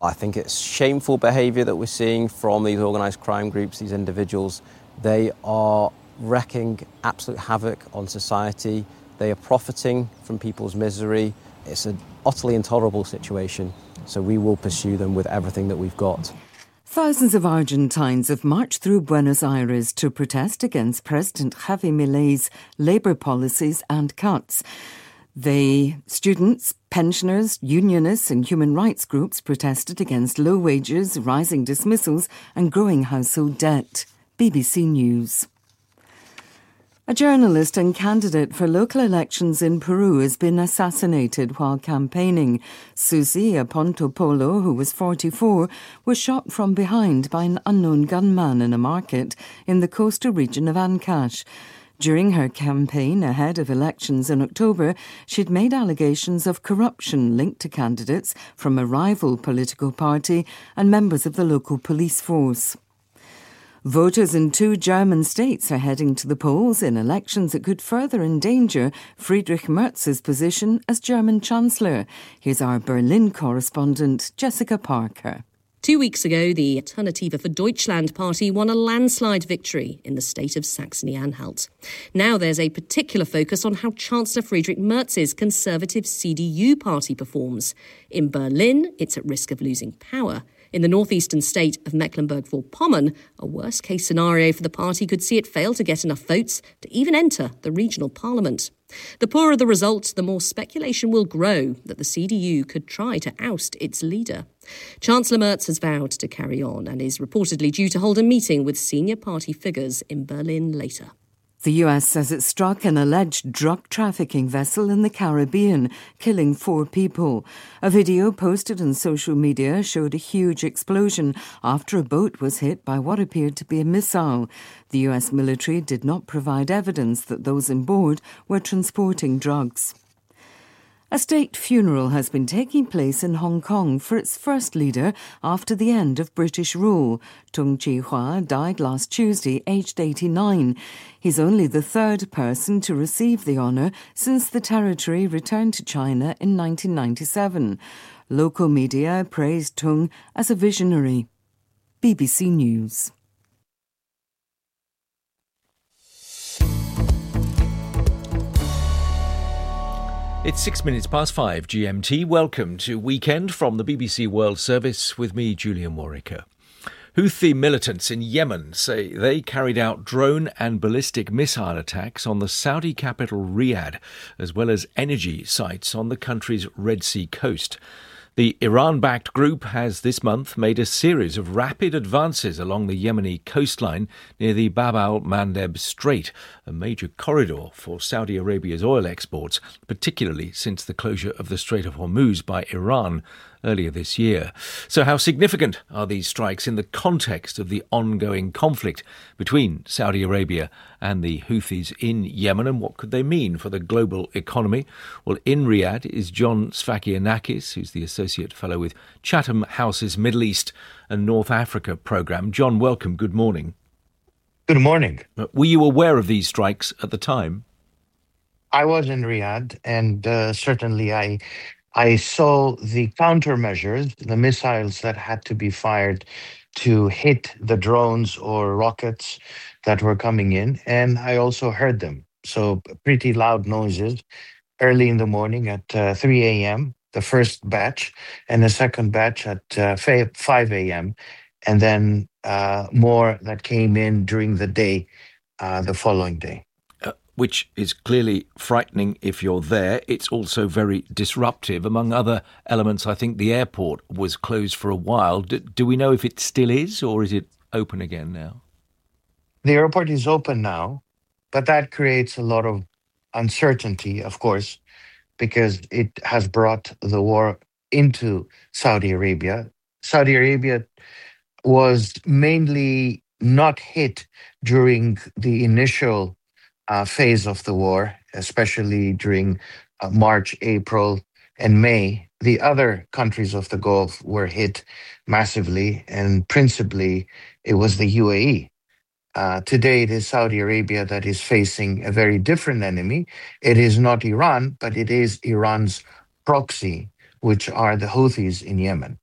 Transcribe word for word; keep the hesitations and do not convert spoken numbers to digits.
I think it's shameful behaviour that we're seeing from these organised crime groups, these individuals. They are wreaking absolute havoc on society. They are profiting from people's misery. It's an utterly intolerable situation, so we will pursue them with everything that we've got. Thousands of Argentines have marched through Buenos Aires to protest against President Javier Milei's labour policies and cuts. The students, pensioners, unionists and human rights groups protested against low wages, rising dismissals and growing household debt. B B C News. A journalist and candidate for local elections in Peru has been assassinated while campaigning. Susi Apontopolo, who was forty-four, was shot from behind by an unknown gunman in a market in the coastal region of Ancash. During her campaign ahead of elections in October, she'd made allegations of corruption linked to candidates from a rival political party and members of the local police force. Voters in two German states are heading to the polls in elections that could further endanger Friedrich Merz's position as German Chancellor. Here's our Berlin correspondent, Jessica Parker. Two weeks ago, the Alternative for Deutschland party won a landslide victory in the state of Saxony-Anhalt. Now there's a particular focus on how Chancellor Friedrich Merz's conservative C D U party performs. In Berlin, it's at risk of losing power. In the northeastern state of Mecklenburg-Vorpommern, a worst-case scenario for the party could see it fail to get enough votes to even enter the regional parliament. The poorer the result, the more speculation will grow that the C D U could try to oust its leader. Chancellor Merz has vowed to carry on and is reportedly due to hold a meeting with senior party figures in Berlin later. The U S says it struck an alleged drug trafficking vessel in the Caribbean, killing four people. A video posted on social media showed a huge explosion after a boat was hit by what appeared to be a missile. The U S military did not provide evidence that those on board were transporting drugs. A state funeral has been taking place in Hong Kong for its first leader after the end of British rule. Tung Chee-hwa died last Tuesday, aged eighty-nine. He's only the third person to receive the honour since the territory returned to China in nineteen ninety-seven. Local media praised Tung as a visionary. B B C News. It's six minutes past five G M T. Welcome to Weekend from the B B C World Service with me, Julian Warwicker. Houthi militants in Yemen say they carried out drone and ballistic missile attacks on the Saudi capital Riyadh, as well as energy sites on the country's Red Sea coast. The Iran-backed group has this month made a series of rapid advances along the Yemeni coastline near the Bab al-Mandeb Strait, a major corridor for Saudi Arabia's oil exports, particularly since the closure of the Strait of Hormuz by Iran earlier this year. So how significant are these strikes in the context of the ongoing conflict between Saudi Arabia and the Houthis in Yemen, and what could they mean for the global economy? Well, in Riyadh is John Sfakianakis, who's the Associate Fellow with Chatham House's Middle East and North Africa programme. John, welcome. Good morning. Good morning. Were you aware of these strikes at the time? I was in Riyadh, and uh, certainly I I saw the countermeasures, the missiles that had to be fired to hit the drones or rockets that were coming in, and I also heard them. So pretty loud noises early in the morning at uh, three a.m., the first batch, and the second batch at uh, five a.m., and then uh, more that came in during the day, uh, the following day. Which is clearly frightening if you're there. It's also very disruptive. Among other elements, I think the airport was closed for a while. Do, do we know if it still is, or is it open again now? The airport is open now, but that creates a lot of uncertainty, of course, because it has brought the war into Saudi Arabia. Saudi Arabia was mainly not hit during the initial Uh, phase of the war, especially during uh, March, April, and May. The other countries of the Gulf were hit massively, and principally it was the U A E. Uh, today it is Saudi Arabia that is facing a very different enemy. It is not Iran, but it is Iran's proxy, which are the Houthis in Yemen.